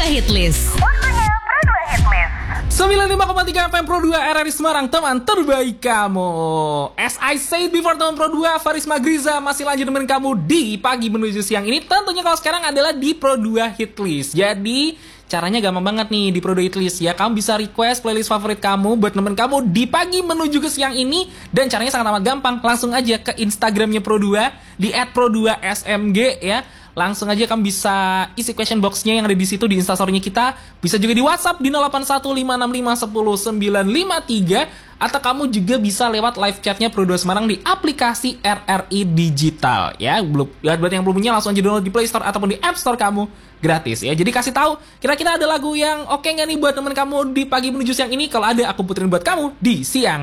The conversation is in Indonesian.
Pro 2 Hitlist. Waktunya Pro 2 Hitlist. 95,3 FM Pro 2 RRI Semarang, teman terbaik kamu. As I said before, teman Pro 2, Faris Magriza masih lanjut nemenin kamu di pagi menuju siang ini. Tentunya kalau sekarang adalah di Pro 2 Hitlist. Jadi caranya gampang banget nih di Pro 2 Hitlist ya. Kamu bisa request playlist favorit kamu buat nemen kamu di pagi menuju ke siang ini. Dan caranya sangat amat gampang. Langsung aja ke Instagramnya Pro 2 di @pro2smg ya. Langsung aja kamu bisa isi question box-nya yang ada di situ di Instastory-nya kita. Bisa juga di WhatsApp di 081565100953. Atau kamu juga bisa lewat live chat-nya Pro 2 Semarang di aplikasi RRI Digital ya. Buat yang belum punya langsung aja download di Play Store ataupun di App Store kamu gratis ya. Jadi kasih tahu kira-kira ada lagu yang oke nggak nih buat temen kamu di pagi menuju siang ini. Kalau ada, aku puterin buat kamu di siang